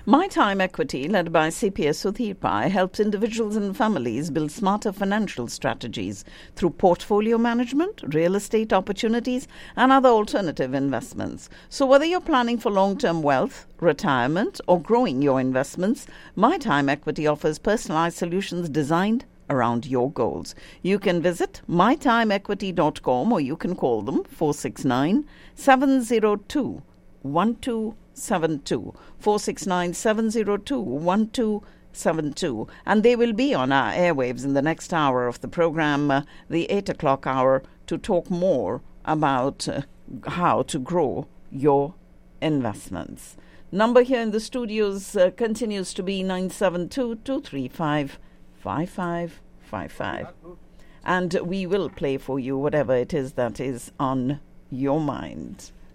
My Time Equity, led by CPS Sudhir Pai, helps individuals and families build smarter financial strategies through portfolio management, real estate opportunities, and other alternative investments. So whether you're planning for long-term wealth, retirement, or growing your investments, My Time Equity offers personalized solutions designed around your goals. You can visit mytimeequity.com or you can call them 469-702-1272. 469-702-1272, and they will be on our airwaves in the next hour of the program, the 8 o'clock hour, to talk more about how to grow your investments. Number here in the studios continues to be 972-235-5555, and we will play for you whatever it is that is on your mind.